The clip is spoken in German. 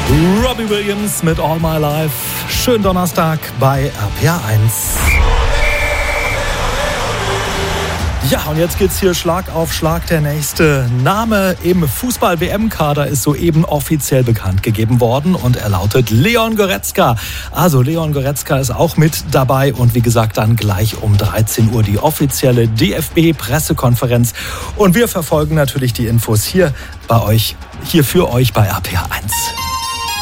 Robbie Williams mit All My Life. Schönen Donnerstag bei RPR1. Ja, und jetzt geht's hier Schlag auf Schlag. Der nächste Name im Fußball-WM-Kader ist soeben offiziell bekannt gegeben worden und er lautet Leon Goretzka. Also Leon Goretzka ist auch mit dabei und wie gesagt dann gleich um 13 Uhr die offizielle DFB-Pressekonferenz. Und wir verfolgen natürlich die Infos hier für euch bei RPR1.